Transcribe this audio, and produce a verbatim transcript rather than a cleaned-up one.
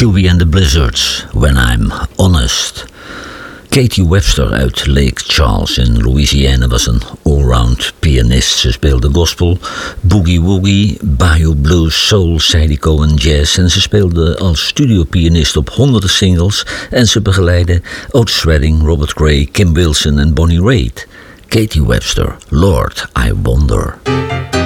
Q B and the Blizzards, When I'm Honest. Katie Webster uit Lake Charles in Louisiana was een allround pianist. Ze speelde gospel, boogie-woogie, bayou blues, soul, Zydeco en jazz. En ze speelde als studiopianist op honderden singles. En ze begeleidde Otis Redding, Robert Gray, Kim Wilson en Bonnie Raitt. Katie Webster, Lord, I Wonder.